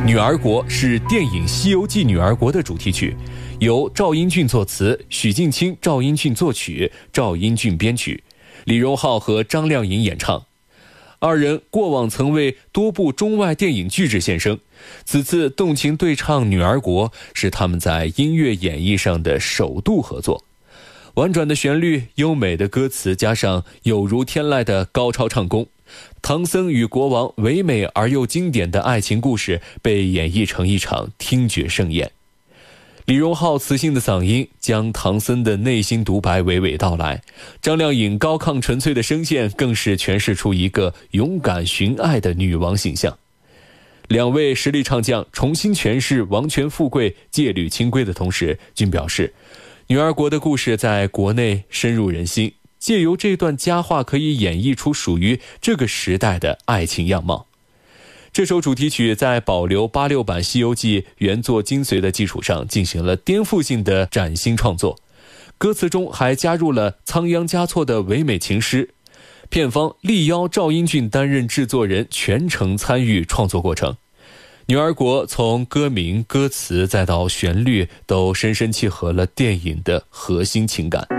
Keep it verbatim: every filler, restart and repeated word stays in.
女儿国是电影《西游记女儿国》的主题曲，由赵英俊作词，许镜清、赵英俊作曲，赵英俊编曲，李荣浩和张靓颖演唱。二人过往曾为多部中外电影巨制献声，此次动情对唱《女儿国》是他们在音乐演绎上的首度合作。婉转的旋律，优美的歌词，加上有如天籁的高超唱功，唐僧与国王唯美而又经典的爱情故事被演绎成一场听觉盛宴。李荣浩磁性的嗓音将唐僧的内心独白娓娓道来，张靓颖高亢纯粹的声线更是诠释出一个勇敢寻爱的女王形象。两位实力唱将重新诠释王权富贵、戒律清规的同时，均表示女儿国的故事在国内深入人心，借由这段佳话可以演绎出属于这个时代的爱情样貌。这首主题曲在保留八六版《西游记》原作精髓的基础上进行了颠覆性的崭新创作，歌词中还加入了仓央嘉措的唯美情诗。片方力邀赵英俊担任制作人，全程参与创作过程。女儿国从歌名、歌词再到旋律，都深深契合了电影的核心情感。